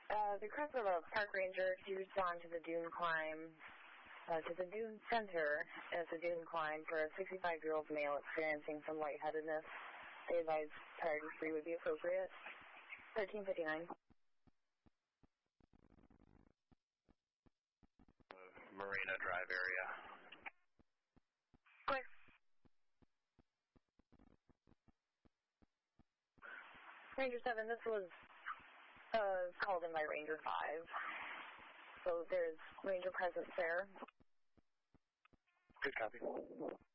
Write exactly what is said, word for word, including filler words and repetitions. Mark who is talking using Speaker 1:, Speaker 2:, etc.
Speaker 1: Uh, the request of a park ranger who's gone to the dune climb, uh, to the dune center as a dune climb for a sixty-five-year-old male experiencing some lightheadedness. They advise priority three would be appropriate. thirteen fifty-nine.
Speaker 2: Marina Drive area.
Speaker 1: Quick. Ranger seven, this was uh, called in by Ranger five. So there's Ranger presence there.
Speaker 2: Good copy.